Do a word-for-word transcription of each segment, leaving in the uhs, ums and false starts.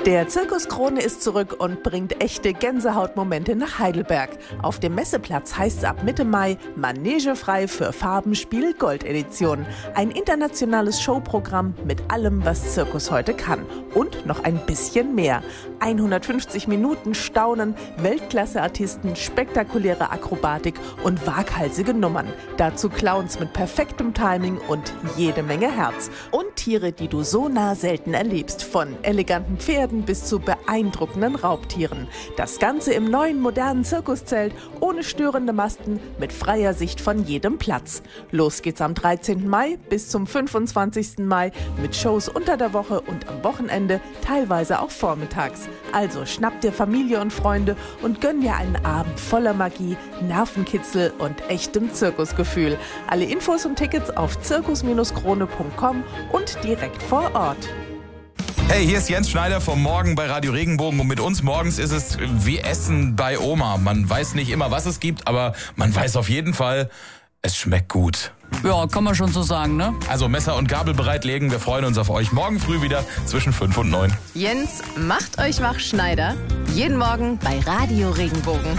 Der Zirkus Krone ist zurück und bringt echte Gänsehautmomente nach Heidelberg. Auf dem Messeplatz heißt es ab Mitte Mai Manegefrei für Farbenspiel Gold-Edition. Ein internationales Showprogramm mit allem, was Zirkus heute kann. Und noch ein bisschen mehr. hundertfünfzig Minuten Staunen, Weltklasse-Artisten, spektakuläre Akrobatik und waghalsige Nummern. Dazu Clowns mit perfektem Timing und jede Menge Herz. Und Tiere, die du so nah selten erlebst. Von eleganten Pferden bis zu beeindruckenden Raubtieren. Das Ganze im neuen modernen Zirkuszelt, ohne störende Masten, mit freier Sicht von jedem Platz. Los geht's am dreizehnten Mai bis zum fünfundzwanzigsten Mai mit Shows unter der Woche und am Wochenende, teilweise auch vormittags. Also schnapp dir Familie und Freunde und gönn dir einen Abend voller Magie, Nervenkitzel und echtem Zirkusgefühl. Alle Infos und Tickets auf zirkus krone punkt com und direkt vor Ort. Hey, hier ist Jens Schneider vom Morgen bei Radio Regenbogen und mit uns morgens ist es wie Essen bei Oma. Man weiß nicht immer, was es gibt, aber man weiß auf jeden Fall, es schmeckt gut. Ja, kann man schon so sagen, ne? Also Messer und Gabel bereitlegen, wir freuen uns auf euch morgen früh wieder zwischen fünf und neun. Jens, macht euch wach, Schneider. Jeden Morgen bei Radio Regenbogen.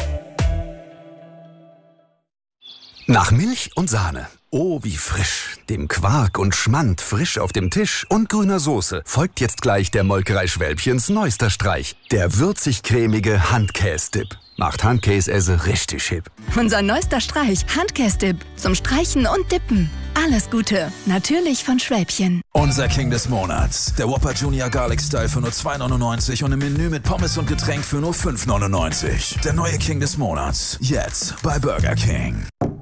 Nach Milch und Sahne. Oh, wie frisch. Dem Quark und Schmand frisch auf dem Tisch und grüner Soße folgt jetzt gleich der Molkerei Schwälbchens neuester Streich. Der würzig-cremige Handkäse-Dip. Macht Handkäse richtig hip. Unser neuester Streich, Handkäse-Dip. Zum Streichen und Dippen. Alles Gute. Natürlich von Schwälbchen. Unser King des Monats. Der Whopper Junior Garlic Style für nur zwei neunundneunzig und im Menü mit Pommes und Getränk für nur fünf neunundneunzig. Der neue King des Monats. Jetzt bei Burger King.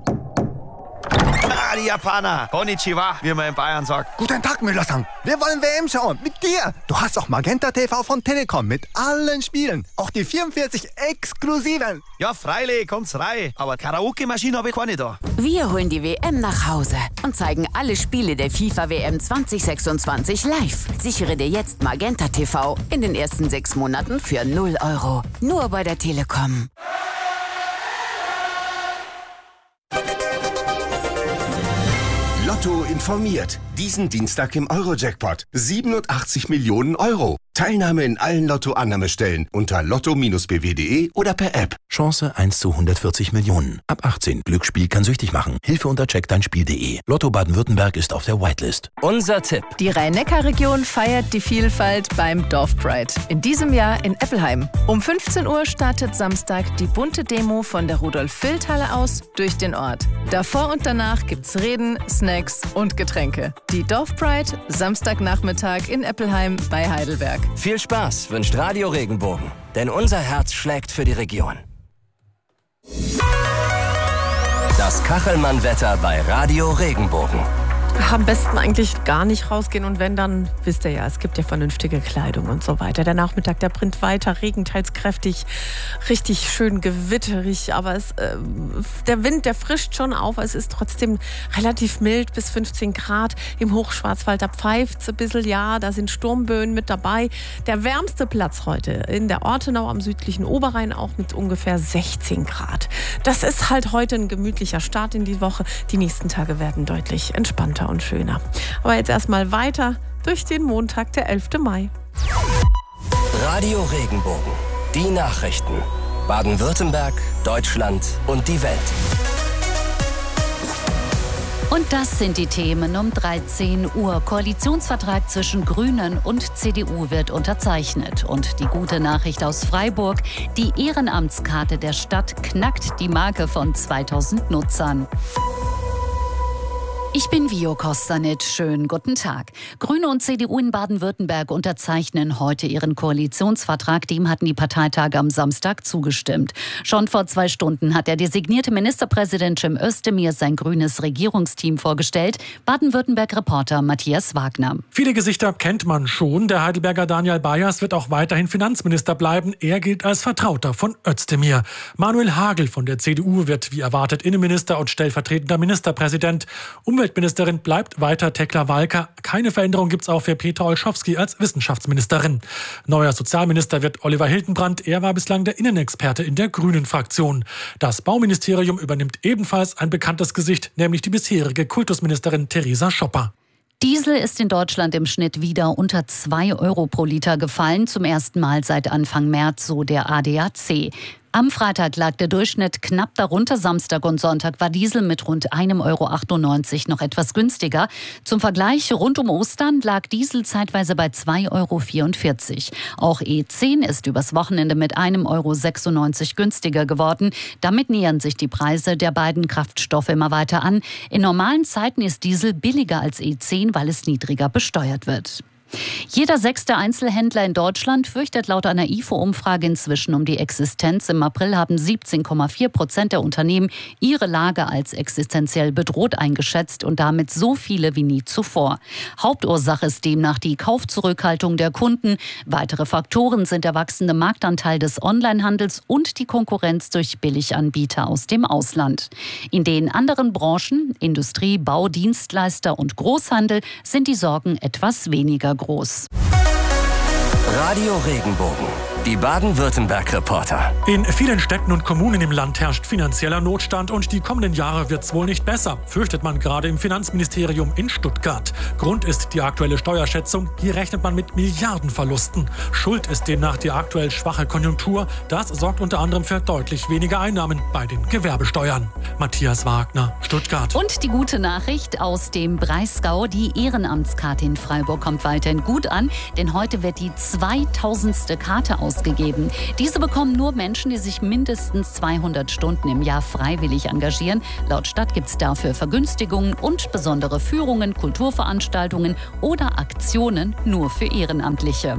Ah, die Japaner. Konnichiwa, wie man in Bayern sagt. Guten Tag, Müller-san. Wir wollen W M schauen. Mit dir. Du hast auch Magenta T V von Telekom mit allen Spielen. Auch die vierundvierzig exklusiven. Ja, freilich, kommt's rein. Aber Karaoke-Maschine habe ich keine da. Wir holen die W M nach Hause und zeigen alle Spiele der FIFA W M zwanzig sechsundzwanzig live. Sichere dir jetzt Magenta T V in den ersten sechs Monaten für null Euro. Nur bei der Telekom. Lotto informiert. Diesen Dienstag im Euro-Jackpot. siebenundachtzig Millionen Euro. Teilnahme in allen Lotto-Annahmestellen unter lotto b w punkt de oder per App. Chance eins zu hundertvierzig Millionen. Ab achtzehn. Glücksspiel kann süchtig machen. Hilfe unter check dein spiel punkt de. Lotto Baden-Württemberg ist auf der Whitelist. Unser Tipp. Die Rhein-Neckar-Region feiert die Vielfalt beim Dorfpride. In diesem Jahr in Eppelheim. Um fünfzehn Uhr startet Samstag die bunte Demo von der Rudolf-Vildt-Halle aus durch den Ort. Davor und danach gibt's Reden, Snacks und Getränke. Die Dorfpride, Samstagnachmittag in Eppelheim bei Heidelberg. Viel Spaß wünscht Radio Regenbogen, denn unser Herz schlägt für die Region. Das Kachelmann-Wetter bei Radio Regenbogen. Am besten eigentlich gar nicht rausgehen und wenn, dann wisst ihr ja, es gibt ja vernünftige Kleidung und so weiter. Der Nachmittag, der bringt weiter, Regen teils kräftig, richtig schön gewitterig, aber es, äh, der Wind, der frischt schon auf, es ist trotzdem relativ mild, bis fünfzehn Grad im Hochschwarzwald, da pfeift es ein bisschen, ja, da sind Sturmböen mit dabei. Der wärmste Platz heute in der Ortenau am südlichen Oberrhein, auch mit ungefähr sechzehn Grad. Das ist halt heute ein gemütlicher Start in die Woche. Die nächsten Tage werden deutlich entspannter und schöner. Aber jetzt erstmal weiter durch den Montag, der elften Mai. Radio Regenbogen. Die Nachrichten. Baden-Württemberg, Deutschland und die Welt. Und das sind die Themen um dreizehn Uhr. Koalitionsvertrag zwischen Grünen und C D U wird unterzeichnet. Und die gute Nachricht aus Freiburg: Die Ehrenamtskarte der Stadt knackt die Marke von zweitausend Nutzern. Ich bin Vio Kostanit. Schönen guten Tag. Grüne und C D U in Baden-Württemberg unterzeichnen heute ihren Koalitionsvertrag. Dem hatten die Parteitage am Samstag zugestimmt. Schon vor zwei Stunden hat der designierte Ministerpräsident Cem Özdemir sein grünes Regierungsteam vorgestellt. Baden-Württemberg-Reporter Matthias Wagner. Viele Gesichter kennt man schon. Der Heidelberger Daniel Bayers wird auch weiterhin Finanzminister bleiben. Er gilt als Vertrauter von Özdemir. Manuel Hagel von der C D U wird wie erwartet Innenminister und stellvertretender Ministerpräsident. Umweltministerin bleibt weiter Tekla Walker. Keine Veränderung gibt es auch für Petra Olschowski als Wissenschaftsministerin. Neuer Sozialminister wird Oliver Hildenbrand. Er war bislang der Innenexperte in der Grünen-Fraktion. Das Bauministerium übernimmt ebenfalls ein bekanntes Gesicht, nämlich die bisherige Kultusministerin Theresa Schopper. Diesel ist in Deutschland im Schnitt wieder unter zwei Euro pro Liter gefallen, zum ersten Mal seit Anfang März, so der A D A C. Am Freitag lag der Durchschnitt knapp darunter. Samstag und Sonntag war Diesel mit rund ein Euro achtundneunzig noch etwas günstiger. Zum Vergleich, rund um Ostern lag Diesel zeitweise bei zwei Euro vierundvierzig. Auch E zehn ist übers Wochenende mit ein Euro sechsundneunzig günstiger geworden. Damit nähern sich die Preise der beiden Kraftstoffe immer weiter an. In normalen Zeiten ist Diesel billiger als E zehn, weil es niedriger besteuert wird. Jeder sechste Einzelhändler in Deutschland fürchtet laut einer I F O-Umfrage inzwischen um die Existenz. Im April haben siebzehn Komma vier Prozent der Unternehmen ihre Lage als existenziell bedroht eingeschätzt und damit so viele wie nie zuvor. Hauptursache ist demnach die Kaufzurückhaltung der Kunden. Weitere Faktoren sind der wachsende Marktanteil des Onlinehandels und die Konkurrenz durch Billiganbieter aus dem Ausland. In den anderen Branchen, Industrie, Bau, Dienstleister und Großhandel, sind die Sorgen etwas weniger groß. Radio Regenbogen, die Baden-Württemberg-Reporter. In vielen Städten und Kommunen im Land herrscht finanzieller Notstand und die kommenden Jahre wird es wohl nicht besser, fürchtet man gerade im Finanzministerium in Stuttgart. Grund ist die aktuelle Steuerschätzung, hier rechnet man mit Milliardenverlusten. Schuld ist demnach die aktuell schwache Konjunktur, das sorgt unter anderem für deutlich weniger Einnahmen bei den Gewerbesteuern. Matthias Wagner, Stuttgart. Und die gute Nachricht aus dem Breisgau, die Ehrenamtskarte in Freiburg kommt weiterhin gut an, denn heute wird die zweitausendste Karte ausgegeben. Diese bekommen nur Menschen, die sich mindestens zweihundert Stunden im Jahr freiwillig engagieren. Laut Stadt gibt es dafür Vergünstigungen und besondere Führungen, Kulturveranstaltungen oder Aktionen nur für Ehrenamtliche.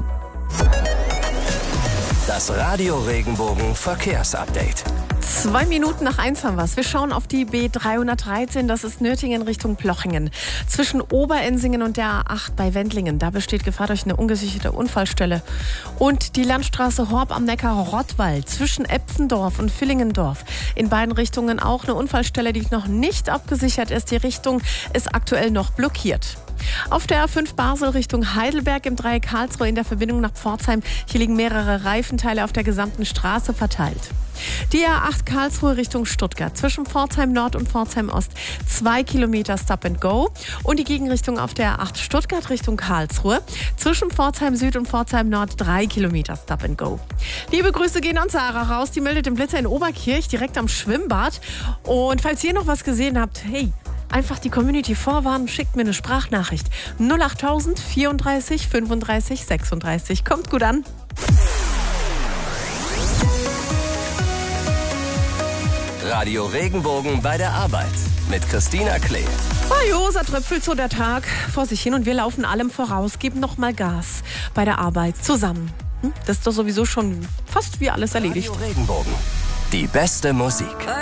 Das Radio Regenbogen Verkehrsupdate. Zwei Minuten nach eins haben wir es. Wir schauen auf die B dreihundertdreizehn, das ist Nürtingen Richtung Plochingen. Zwischen Oberensingen und der A acht bei Wendlingen, da besteht Gefahr durch eine ungesicherte Unfallstelle. Und die Landstraße Horb am Neckar-Rottwald zwischen Epfendorf und Villingendorf. In beiden Richtungen auch eine Unfallstelle, die noch nicht abgesichert ist. Die Richtung ist aktuell noch blockiert. Auf der A fünf Basel Richtung Heidelberg im Dreieck Karlsruhe in der Verbindung nach Pforzheim. Hier liegen mehrere Reifenteile auf der gesamten Straße verteilt. Die A acht Karlsruhe Richtung Stuttgart zwischen Pforzheim Nord und Pforzheim Ost zwei Kilometer Stop and Go und die Gegenrichtung auf der A acht Stuttgart Richtung Karlsruhe zwischen Pforzheim Süd und Pforzheim Nord drei Kilometer Stop and Go. Liebe Grüße gehen an Sarah raus, die meldet den Blitzer in Oberkirch direkt am Schwimmbad. Und falls ihr noch was gesehen habt, hey, einfach die Community vorwarnen, schickt mir eine Sprachnachricht. null achttausend vierunddreißig fünfunddreißig sechsunddreißig. Kommt gut an. Radio Regenbogen bei der Arbeit mit Christina Klee. Oh Josa, tröpfelt so der Tag vor sich hin und wir laufen allem voraus, geben noch mal Gas bei der Arbeit zusammen. Hm? Das ist doch sowieso schon fast wie alles erledigt. Radio Regenbogen, die beste Musik.